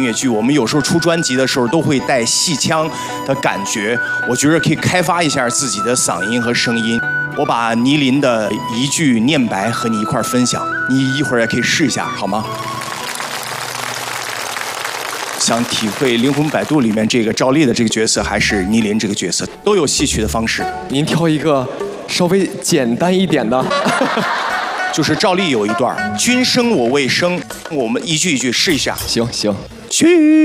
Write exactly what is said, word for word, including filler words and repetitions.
乐剧，我们有时候出专辑的时候都会带戏腔的感觉，我觉得可以开发一下自己的嗓音和声音。我把倪琳的一句念白和你一块分享，你一会儿也可以试一下，好吗？想体会《灵魂摆渡》里面这个赵丽的这个角色，还是倪琳这个角色，都有戏曲的方式。 您挑一个稍微简单一点的。 就是赵丽有一段“君生我未生”，我们一句一句试一下。 行行。 君